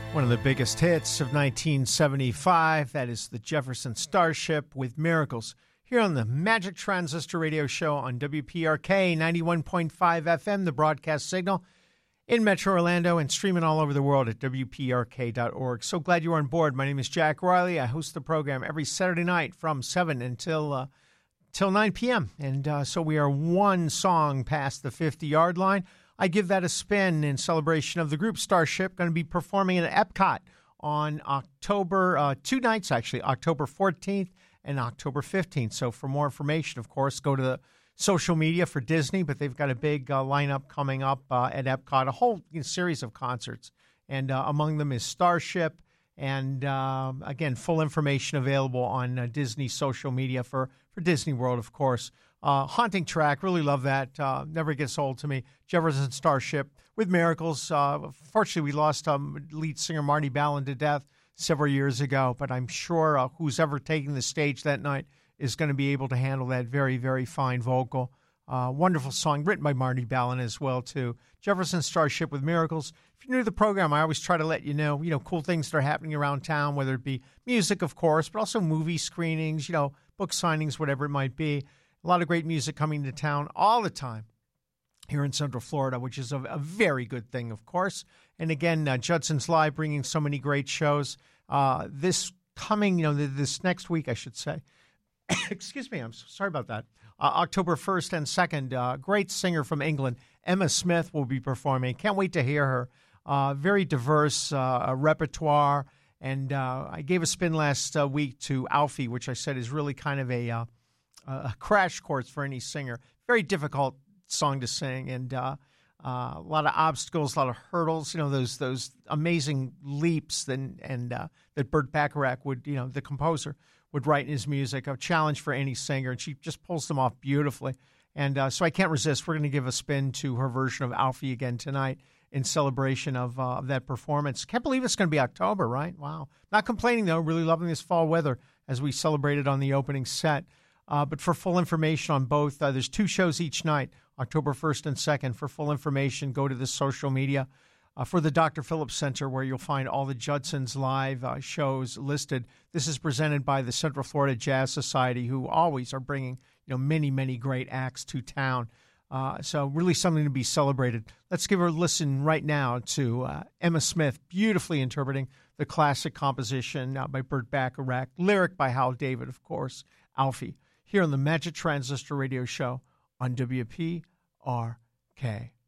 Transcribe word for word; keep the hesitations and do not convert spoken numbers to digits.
One of the biggest hits of nineteen seventy-five, that is the Jefferson Starship with Miracles, here on the Magic Transistor Radio Show on W P R K ninety-one point five F M, the broadcast signal in Metro Orlando, and streaming all over the world at W P R K dot org. So glad you're on board. My name is Jack Riley. I host the program every Saturday night from seven until uh, till nine p.m. And uh, so we are one song past the fifty-yard line. I give that a spin in celebration of the group Starship, going to be performing at Epcot on October, uh, two nights actually, October fourteenth and October fifteenth. So for more information, of course, go to the social media for Disney, but they've got a big uh, lineup coming up uh, at Epcot, a whole you know, series of concerts. And uh, among them is Starship. And uh, again, full information available on uh, Disney social media for, for Disney World, of course. Uh, haunting track, really love that. Uh, never gets old to me. Jefferson Starship with Miracles. Uh, fortunately, we lost um, lead singer Marty Ballin to death several years ago, but I'm sure uh, who's ever taking the stage that night is going to be able to handle that very, very fine vocal. Uh, wonderful song, written by Marty Ballin as well, too. Jefferson Starship with Miracles. If you're new to the program, I always try to let you know, you know, cool things that are happening around town, whether it be music, of course, but also movie screenings, you know, book signings, whatever it might be. A lot of great music coming to town all the time here in Central Florida, which is a, a very good thing, of course. And again, uh, Judson's Live bringing so many great shows. Uh, this coming, you know, this next week, I should say. Excuse me, I'm so sorry about that. Uh, October first and second, uh, great singer from England, Emma Smith, will be performing. Can't wait to hear her. Uh, very diverse uh, repertoire. And uh, I gave a spin last uh, week to Alfie, which I said is really kind of a... Uh, a crash course for any singer. Very difficult song to sing, and uh, uh, a lot of obstacles, a lot of hurdles. You know, those those amazing leaps and and uh, that Burt Bacharach would, you know, the composer would write in his music. A challenge for any singer, and she just pulls them off beautifully. And uh, so I can't resist. We're going to give a spin to her version of Alfie again tonight in celebration of, uh, of that performance. Can't believe it's going to be October, right? Wow. Not complaining though. Really loving this fall weather as we celebrated on the opening set. Uh, but for full information on both, uh, there's two shows each night, October first and second. For full information, go to the social media uh, for the Doctor Phillips Center, where you'll find all the Judson's Live uh, shows listed. This is presented by the Central Florida Jazz Society, who always are bringing you know many, many great acts to town. Uh, so really something to be celebrated. Let's give her a listen right now to uh, Emma Smith, beautifully interpreting the classic composition uh, by Burt Bacharach, lyric by Hal David, of course, Alfie, here on the Magic Transistor Radio Show on W P R K.